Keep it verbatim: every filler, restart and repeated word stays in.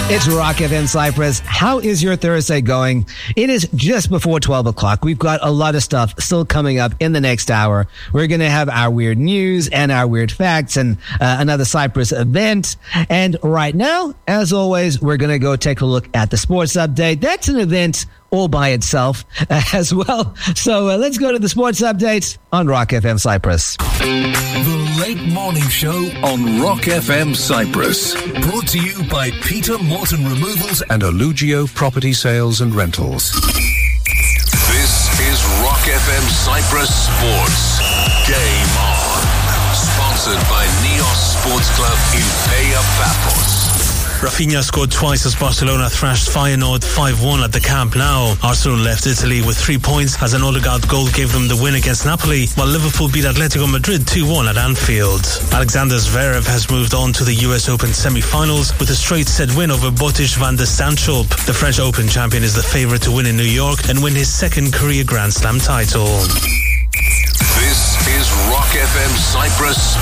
It's Rock F M Cyprus. How is your Thursday going? It is just before twelve o'clock. We've got a lot of stuff still coming up in the next hour. We're going to have our weird news and our weird facts and uh, another Cyprus event. And right now, as always, we're going to go take a look at the sports update. That's an event all by itself uh, as well. So uh, let's go to the sports updates on Rock F M Cyprus. The Late Morning Show on Rock F M Cyprus. Brought to you by Peter Morton Removals and Olugio Property Sales and Rentals. This is Rock F M Cyprus Sports. Game on. Sponsored by Neos Sports Club in Paya Paphos. Rafinha scored twice as Barcelona thrashed Feyenoord five one at the Camp Nou. Arsenal left Italy with three points as an Odegaard goal gave them the win against Napoli, while Liverpool beat Atletico Madrid two one at Anfield. Alexander Zverev has moved on to the U S Open semi-finals with a straight-set win over Botic van de Stanschulp. The French Open champion is the favourite to win in New York and win his second career Grand Slam title. This is Rock F M Cyprus